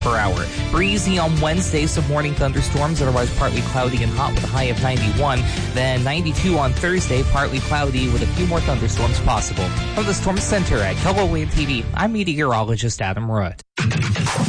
per hour. Breezy on Wednesday, some morning thunderstorms, otherwise partly cloudy and hot with a high of 91. Then 92 on Thursday, partly cloudy with a few more thunderstorms possible. From the Storm Center at KELOLAND TV, I'm meteorologist Adam Root.